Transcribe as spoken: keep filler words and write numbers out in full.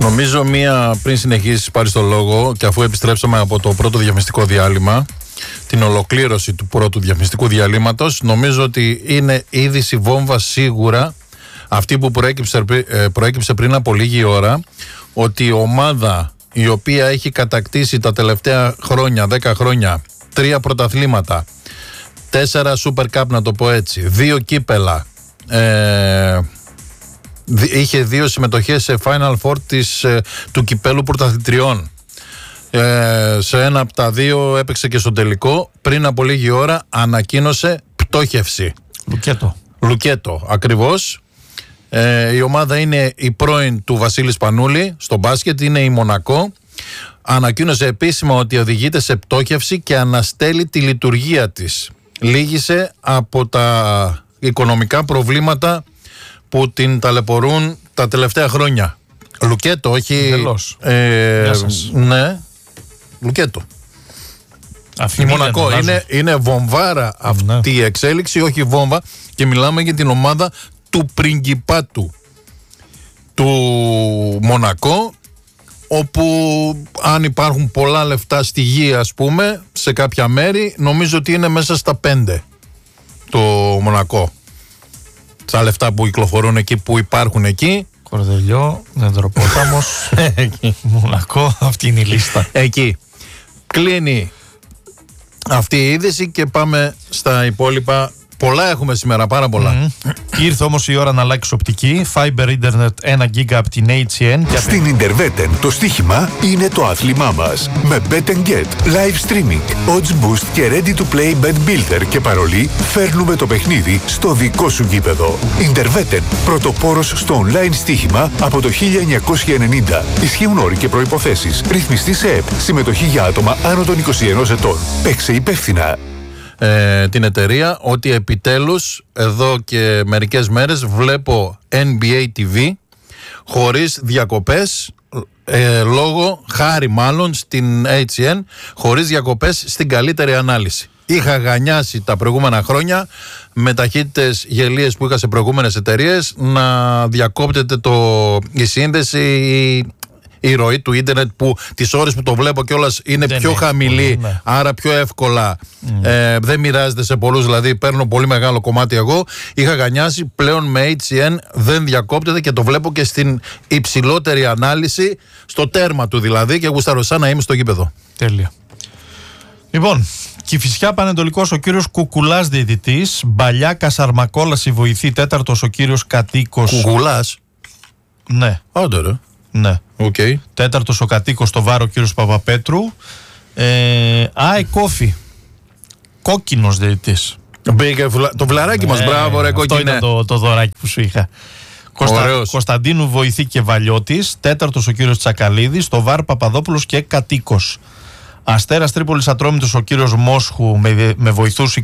Νομίζω μία, πριν συνεχίσεις πάρεις το λόγο και αφού επιστρέψαμε από το πρώτο διαφημιστικό διάλειμμα, την ολοκλήρωση του πρώτου διαφημιστικού διαλύματος, νομίζω ότι είναι είδηση βόμβα σίγουρα αυτή που προέκυψε, προέκυψε πριν από λίγη ώρα, ότι η ομάδα η οποία έχει κατακτήσει τα τελευταία χρόνια, δέκα χρόνια, τρία πρωταθλήματα, τέσσερα Super Cup να το πω έτσι, δύο κύπελα, ε, είχε δύο συμμετοχές σε Final Four της, του κυπέλου πρωταθλητριών. Ε, σε ένα από τα δύο έπαιξε και στο τελικό. Πριν από λίγη ώρα ανακοίνωσε πτώχευση. Λουκέτο. Λουκέτο, ακριβώς. Ε, η ομάδα είναι η πρώην του Βασίλη Σπανούλη στο μπάσκετ, είναι η Μονακό. Ανακοίνωσε επίσημα ότι οδηγείται σε πτώχευση και αναστέλει τη λειτουργία της. Λύγησε από τα οικονομικά προβλήματα που την ταλαιπωρούν τα τελευταία χρόνια. Λουκέτο, όχι... Ε, Γεια σας. Ναι, Λουκέτο. Η Μονακό είναι, είναι βομβάρα αυτή ναι. η εξέλιξη, όχι βόμβα, και μιλάμε για την ομάδα του πριγκιπάτου του Μονακό, όπου αν υπάρχουν πολλά λεφτά στη γη, ας πούμε, σε κάποια μέρη, νομίζω ότι είναι μέσα στα πέντε το Μονακό. Τα λεφτά που κυκλοφορούν εκεί, που υπάρχουν εκεί. Κορδελιό, Δεντροπόταμος, Μονακό, αυτή είναι η λίστα. Εκεί. Κλείνει αυτή η είδηση και πάμε στα υπόλοιπα. Πολλά έχουμε σήμερα, πάρα πολλά. Mm. Ήρθε όμως η ώρα να αλλάξεις οπτική. Fiber Internet ένα γίγα από την έιτς σι εν. Στην Interwetten το στοίχημα είναι το άθλημά μας. Με Bet and Get, live streaming, odds boost και ready to play bet builder και παρολί, φέρνουμε το παιχνίδι στο δικό σου γήπεδο. Interwetten, πρωτοπόρος στο online στοίχημα από το χίλια εννιακόσια ενενήντα. Ισχύουν όροι και προϋποθέσεις. Ρυθμιστή σε ΕΠ. Συμμετοχή για άτομα άνω των είκοσι ενός ετών. Παίξε υπεύθυνα. Ε, την εταιρεία ότι επιτέλους εδώ και μερικές μέρες βλέπω N B A τι βι χωρίς διακοπές, ε, λόγω, χάρη μάλλον στην έιτς σι εν, χωρίς διακοπές στην καλύτερη ανάλυση. Είχα γανιάσει τα προηγούμενα χρόνια με ταχύτητες γελίες που είχα σε προηγούμενες εταιρείες να διακόπτεται το, η σύνδεση, η ροή του ίντερνετ, που τις ώρες που το βλέπω κιόλας είναι δεν πιο είναι χαμηλή, πολύ, ναι. άρα πιο εύκολα mm. ε, δεν μοιράζεται σε πολλούς, δηλαδή παίρνω πολύ μεγάλο κομμάτι εγώ. Είχα γανιάσει, πλέον με έιτς σι εν δεν διακόπτεται και το βλέπω και στην υψηλότερη ανάλυση, στο τέρμα του δηλαδή, και γουστάρω σαν να είμαι στο γήπεδο. Τέλεια. Λοιπόν, Κηφισιά Πανετολικός ο κύριος Κουκουλάς διαιτητής, Μπαλιάκας Αρμακόλας η βοηθή, τέταρτος ο κύριος Κατοίκος. Κουκουλάς. Ναι. Άντε ρε. Ναι. Okay. Τέταρτος ο Κατοίκος στο βάρο, ο κύριος Παπαπέτρου. Ε, Α, η Κόφη. Κόκκινος διαιτητής. Μπήκε το βλαράκι ναι, μας, μπράβο ρε κόκκινε. Αυτό ήταν το, το δωράκι που σου είχα. Κωνστα, Κωνσταντίνου Βοηθή και Βαλιώτης. Τέταρτος ο κύριος Τσακαλίδης. Στο βάρ Παπαδόπουλος και Κατοίκος. Αστέρας Τρίπολης Ατρόμητος ο κύριος Μόσχου με, με βοηθούς